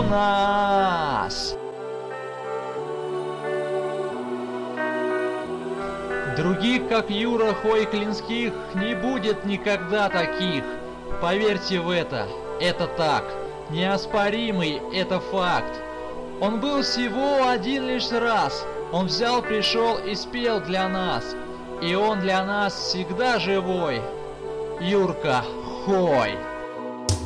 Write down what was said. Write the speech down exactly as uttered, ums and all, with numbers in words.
нас. Других, как Юра Хой-Клинских, не будет никогда таких. Поверьте в это, это так. Неоспоримый это факт. Он был всего один лишь раз. Он взял, пришел и спел для нас. И он для нас всегда живой. Юрка Хой.